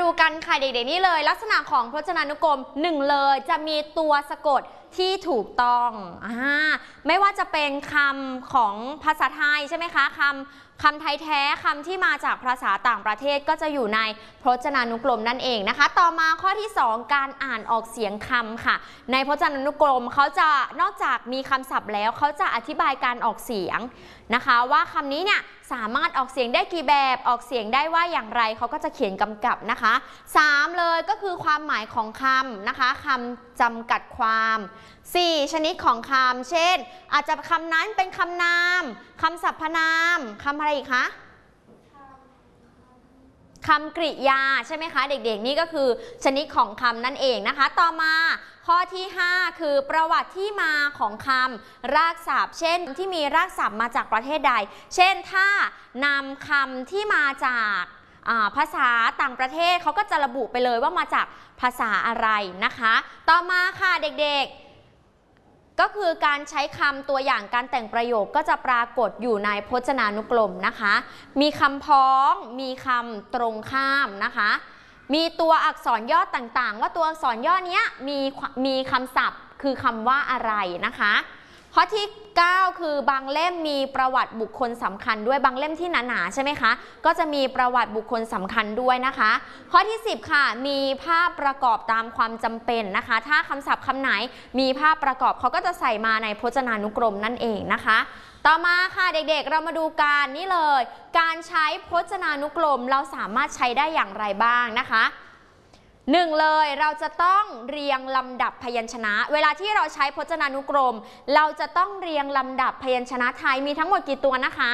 กันค่ะเด็กๆนี่เลยลักษณะของพจนานุกรม1เลยจะมีตัวสะกดที่ถูกต้องไม่ว่าจะเป็นคำของภาษาไทยใช่ไหมคะคำไทยแท้คำที่มาจากภาษาต่างประเทศก็จะอยู่ในพจนานุกรมนั่นเองนะคะต่อมาข้อที่2การอ่านออกเสียงคำค่ะในพจนานุกรมเขาจะนอกจากมีคำศัพท์แล้วเขาจะอธิบายการออกเสียงนะคะว่าคำนี้เนี่ยสามารถออกเสียงได้กี่แบบออกเสียงได้ว่าอย่างไรเขาก็จะเขียนกำกับนะคะ3เลยก็คือความหมายของคำนะคะคำจำกัดความ4ชนิดของคำเช่นอาจจะคำนั้นเป็นคำนามคำสรรพนามคำอะไรอีกคะคำกริยาใช่ไหมคะเด็กๆนี่ก็คือชนิดของคำนั่นเองนะคะต่อมาข้อที่5คือประวัติที่มาของคำรากศัพท์เช่นที่มีรากศัพท์มาจากประเทศใดเช่นถ้านำคำที่มาจากภาษาต่างประเทศเขาก็จะระบุไปเลยว่ามาจากภาษาอะไรนะคะต่อมาค่ะเด็กๆก็คือการใช้คำตัวอย่างการแต่งประโยคก็จะปรากฏอยู่ในพจนานุกรมนะคะมีคำพ้องมีคำตรงข้ามนะคะมีตัวอักษรย่อต่างๆว่าตัวอักษรย่อนี้มีคำศัพท์คือคำว่าอะไรนะคะข้อที่9คือบางเล่มมีประวัติบุคคลสำคัญด้วยบางเล่มที่หนาๆใช่ไหมคะก็จะมีประวัติบุคคลสำคัญด้วยนะคะข้อที่10ค่ะมีภาพประกอบตามความจำเป็นนะคะถ้าคำศัพท์คำไหนมีภาพประกอบเขาก็จะใส่มาในพจนานุกรมนั่นเองนะคะต่อมาค่ะเด็กๆเรามาดูกันนี่เลยการใช้พจนานุกรมเราสามารถใช้ได้อย่างไรบ้างนะคะ1เลยเราจะต้องเรียงลำดับพยัญชนะเวลาที่เราใช้พจนานุกรมเราจะต้องเรียงลำดับพยัญชนะไทยมีทั้งหมดกี่ตัวนะคะ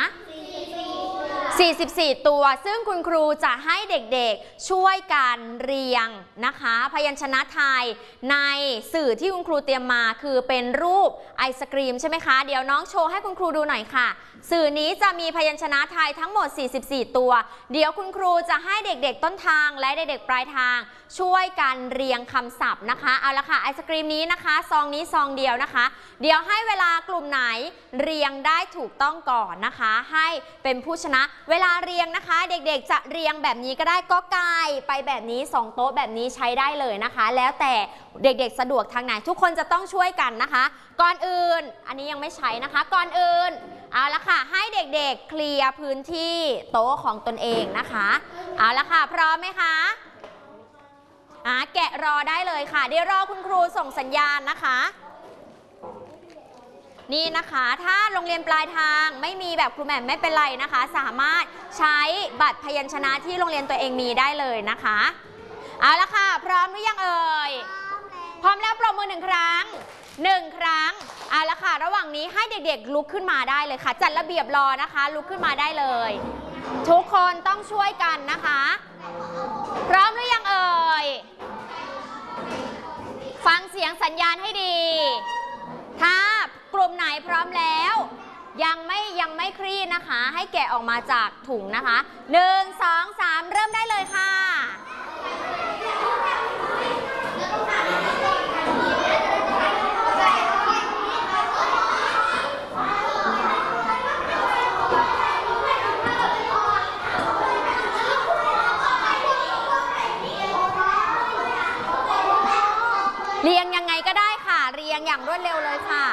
44ตัวซึ่งคุณครูจะให้เด็กๆช่วยกันเรียงนะคะพยัญชนะไทยในสื่อที่คุณครูเตรียมมาคือเป็นรูปไอศกรีมใช่ไหมคะเดี๋ยวน้องโชว์ให้คุณครูดูหน่อยค่ะสื่อนี้จะมีพยัญชนะไทยทั้งหมด44ตัวเดี๋ยวคุณครูจะให้เด็กๆต้นทางและเด็กๆปลายทางช่วยกันเรียงคำศัพท์นะคะเอาละค่ะไอศกรีมนี้นะคะซองนี้ซองเดียวนะคะเดี๋ยวให้เวลากลุ่มไหนเรียงได้ถูกต้องก่อนนะคะให้เป็นผู้ชนะเวลาเรียงนะคะเด็กๆจะเรียงแบบนี้ก็ได้ก็ไกลไปแบบนี้2โต๊ะแบบนี้ใช้ได้เลยนะคะแล้วแต่เด็กๆสะดวกทางไหนทุกคนจะต้องช่วยกันนะคะก่อนอื่นอันนี้ยังไม่ใช้นะคะก่อนอื่นเอาละค่ะให้เด็กๆเคลียร์พื้นที่โต๊ะของตนเองนะคะเอาละค่ะพร้อมไหมคะแกะรอได้เลยค่ะเดี๋ยวรอคุณครูส่งสัญญาณนะคะนี่นะคะถ้าโรงเรียนปลายทางไม่มีแบบครูแหม่มไม่เป็นไรนะคะสามารถใช้บัตรพยัญชนะที่โรงเรียนตัวเองมีได้เลยนะคะเอาละค่ะพร้อมหรือยังเอ่ยพร้อมแล้วปรบมือ1 ครั้งเอาละค่ะระหว่างนี้ให้เด็กๆลุกขึ้นมาได้เลยค่ะจัดระเบียบรอนะคะลุกขึ้นมาได้เลยทุกคนต้องช่วยกันนะคะพร้อมหรือยังเอ่ยฟังเสียงสัญญาณให้ดีถ้ากลุ่มไหนพร้อมแล้วยังไม่คลี่นะคะให้แกะออกมาจากถุงนะคะ1 2 3เริ่มได้เลยค่ะเรียงยังไงก็ได้ค่ะเรียงอย่างรวดเร็วเลยค่ะ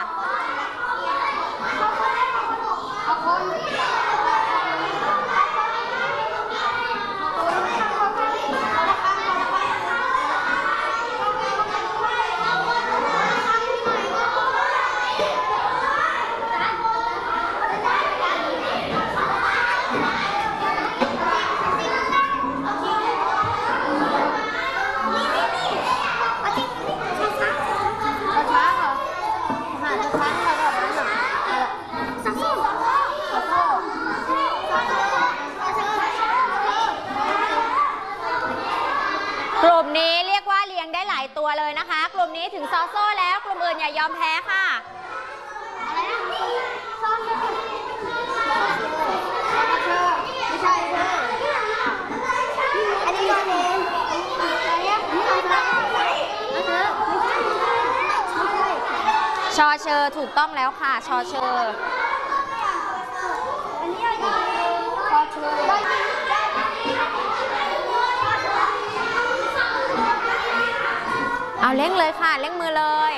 กลุ่มนี้เรียกว่าเรียงได้หลายตัวเลยนะคะกลุ่มนี้ถึงซอโซ่แล้วกลุ่มอื่นอย่ายอมแพ้ค่ะชอเชอถูกต้องแล้วค่ะชอเชอชอเชอเร่งเลยค่ะเร่งมือเลย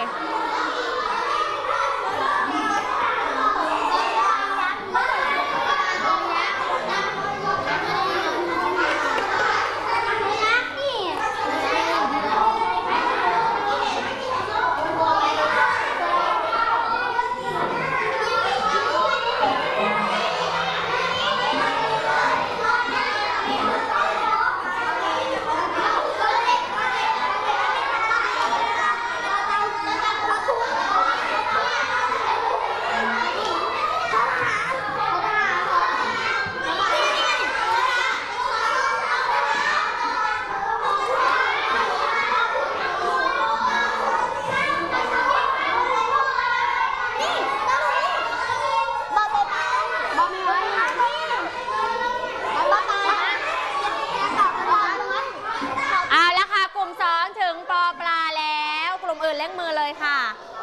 เร่งมือเลยค่ะ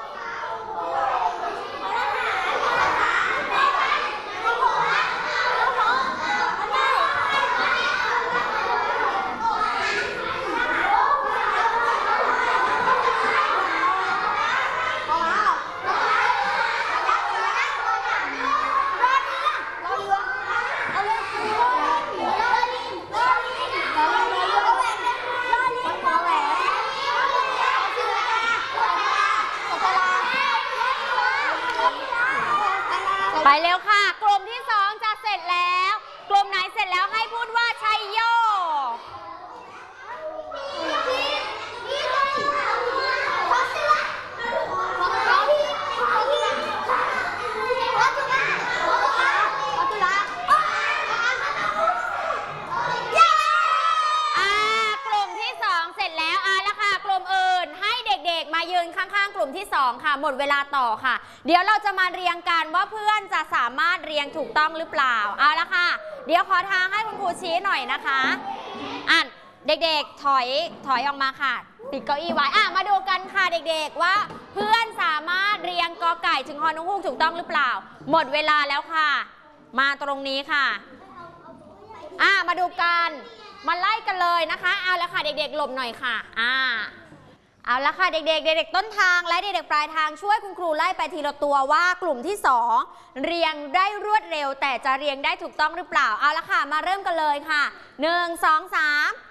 ไปเร็วค่ะกลุ่มที่2จะเสร็จแล้วกลุ่มไหนเสร็จแล้วให้พูดว่าชัยโยมายืนข้างๆกลุ่มที่2ค่ะหมดเวลาต่อค่ะเดี๋ยวเราจะมาเรียงกันว่าเพื่อนจะสามารถเรียงถูกต้องหรือเปล่าเอาละค่ะเดี๋ยวขอทางให้คุณครูชี้หน่อยนะคะเด็กๆถอยออกมาค่ะติดเก้าอี้ไว้มาดูกันค่ะเด็กๆว่าเพื่อนสามารถเรียงกอไก่ถึงฮอนุฮูกถูกต้องหรือเปล่าหมดเวลาแล้วค่ะมาตรงนี้ค่ะมาดูกันมาไล่กันเลยนะคะเอาละค่ะเด็กๆหลบหน่อยค่ะเอาละค่ะเด็กๆต้นทางและเด็กๆปลายทางช่วยคุณครูไล่ไปทีละตัวว่ากลุ่มที่2เรียงได้รวดเร็วแต่จะเรียงได้ถูกต้องหรือเปล่าเอาละค่ะมาเริ่มกันเลยค่ะ1 2 3